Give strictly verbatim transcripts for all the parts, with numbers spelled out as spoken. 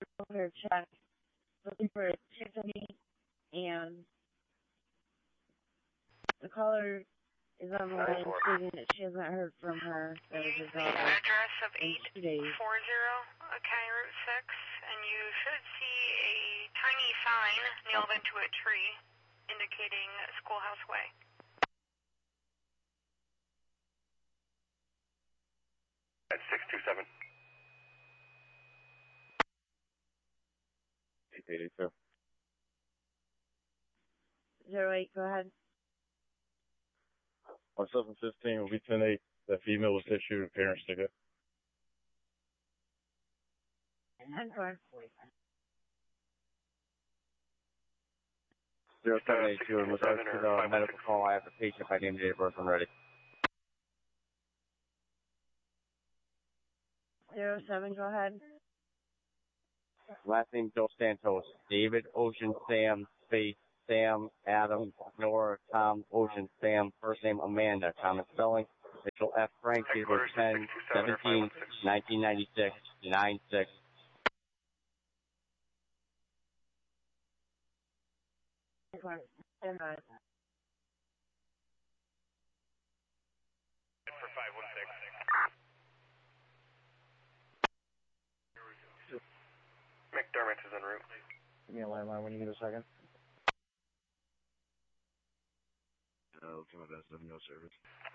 her check, looking for Tiffany, and the caller is on the line stating that she hasn't heard from her. That was her daughter. Address of in eight two days. forty County Route six, and you should see a tiny sign nailed into a tree indicating Schoolhouse Way. At six two seven. eight eighty-two. Zero eight, go ahead. On seven fifteen will be ten eight. The female was issued a parent's ticket. And four. Zero seven eight two, in regards to the medical call, I have the patient by name, date of birth, I'm ready. Zero seven, go ahead. Last name Dos Santos. David, Ocean, Sam, Space, Sam, Adam, Nora, Tom, Ocean, Sam. First name Amanda. Common spelling. Official F. Frank, date of birth ten seventeen nineteen ninety-six, nine six. Stand by. For five one six. McDermott is en route. Give me a landline when you get a second. Uh, looking at that, no service.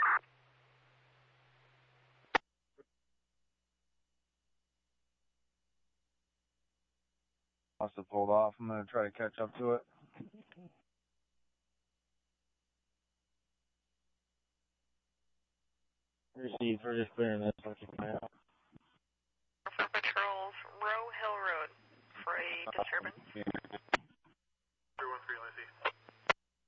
Must have pulled off. I'm going to try to catch up to it. Received. We're just clearing this. I'll keep an eye out. For patrols, Row Hill Road for a disturbance. Yeah.